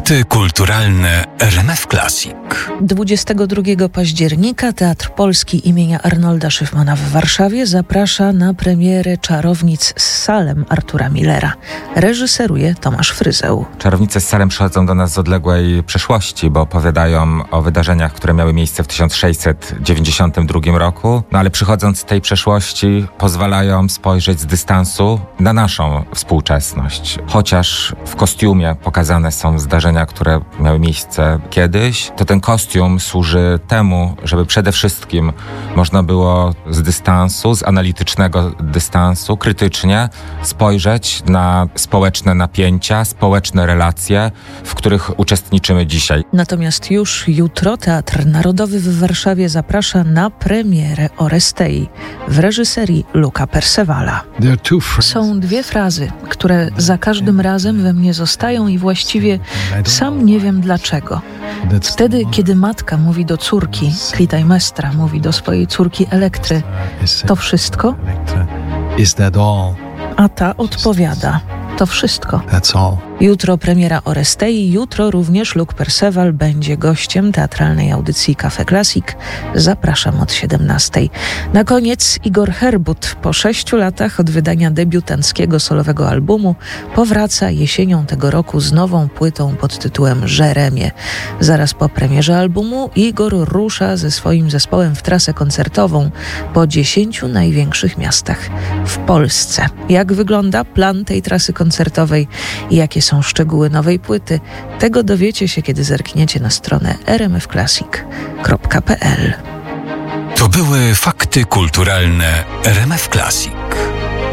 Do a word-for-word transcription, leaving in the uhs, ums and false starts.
Fakty kulturalne R M F Classic. dwudziestego drugiego października Teatr Polski imienia Arnolda Szyfmana w Warszawie zaprasza na premierę Czarownic z Salem Artura Millera. Reżyseruje Tomasz Fryzeł. Czarownice z Salem przychodzą do nas z odległej przeszłości, bo opowiadają o wydarzeniach, które miały miejsce w tysiąc sześćset dziewięćdziesiątym drugim roku, no ale przychodząc z tej przeszłości pozwalają spojrzeć z dystansu na naszą współczesność. Chociaż w kostiumie pokazane są zdarzenia, które miały miejsce kiedyś, to ten kostium służy temu, żeby przede wszystkim można było z dystansu, z analitycznego dystansu, krytycznie spojrzeć na społeczne napięcia, społeczne relacje, w których uczestniczymy dzisiaj. Natomiast już jutro Teatr Narodowy w Warszawie zaprasza na premierę Orestei w reżyserii Luca Percevala. Są dwie frazy, które za każdym razem we mnie zostają i właściwie sam nie wiem dlaczego. Wtedy, kiedy matka mówi do córki, Clitemnestra mówi do swojej córki Elektry, to wszystko? A ta odpowiada, to wszystko. Jutro premiera Orestei, jutro również Luc Perceval będzie gościem teatralnej audycji Cafe Classic. Zapraszam od siedemnastej. Na koniec Igor Herbut po sześciu latach od wydania debiutanckiego solowego albumu powraca jesienią tego roku z nową płytą pod tytułem Jeremie. Zaraz po premierze albumu Igor rusza ze swoim zespołem w trasę koncertową po dziesięciu największych miastach w Polsce. Jak wygląda plan tej trasy koncertowej i jakie są szczegóły nowej płyty, tego dowiecie się, kiedy zerkniecie na stronę r m f classic kropka p l. To były fakty kulturalne R M F Classic.